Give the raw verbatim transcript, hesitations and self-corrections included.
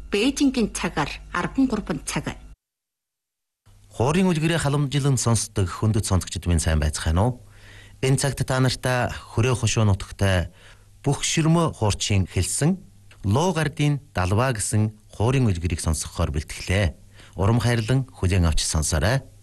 Бээжингийн цагаар арван гурван цаг. Хуурийн үлгэрээ халамжилан сонсдог хөндөд сонсогчид минь сайн байцгаана уу? Энэ цагт та нартай хөрөө хошуу нутагтай бүх ширмө хуурчин хэлсэн Луу гардын далваа гэсэн хуурийн үлгэрийг сонсохоор бэлтгэлээ. Урам хайрлан хүлээн авч сонсоорой.